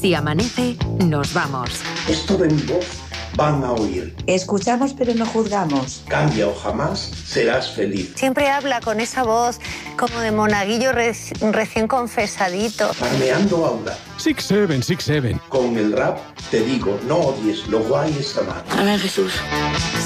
Si amanece, nos vamos. Esto de mi voz van a oír. Escuchamos pero no juzgamos. Cambia o jamás serás feliz. Siempre habla con esa voz como de monaguillo recién confesadito. Farmeando aura. 6-7, 6-7. Con el rap te digo, no odies, lo guay es amar. Amén, Jesús.